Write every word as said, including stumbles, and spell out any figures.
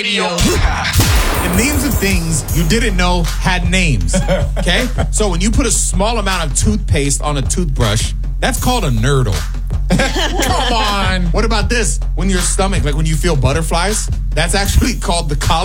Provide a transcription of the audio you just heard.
The names of things you didn't know had names. Okay? So when you put a small amount of toothpaste on a toothbrush, that's called a nurdle. Come on. What about this? When your stomach, like when you feel butterflies, that's actually called the